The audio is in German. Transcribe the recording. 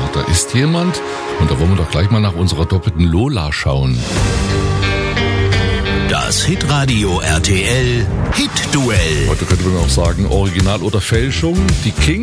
da ist jemand. Und da wollen wir doch gleich mal nach unserer doppelten Lola schauen. Das Hitradio RTL Hit-Duell. Heute könnte man auch sagen, Original oder Fälschung. Die King